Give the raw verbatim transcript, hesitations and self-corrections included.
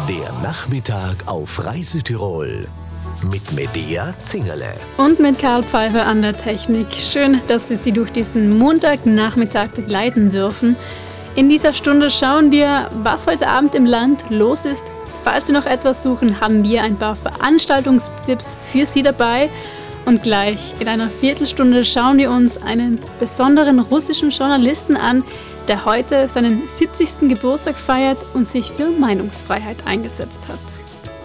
Der Nachmittag auf Reisetirol mit Medea Zingerle. Und mit Karl Pfeiffer an der Technik. Schön, dass wir Sie durch diesen Montagnachmittag begleiten dürfen. In dieser Stunde schauen wir, was heute Abend im Land los ist. Falls Sie noch etwas suchen, haben wir ein paar Veranstaltungstipps für Sie dabei. Und gleich in einer Viertelstunde schauen wir uns einen besonderen russischen Journalisten an, der heute seinen siebzigsten Geburtstag feiert und sich für Meinungsfreiheit eingesetzt hat.